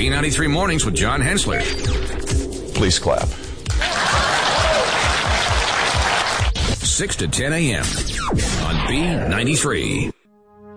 B93 Mornings with John Hensler. Please clap. 6 to 10 a.m. on B93.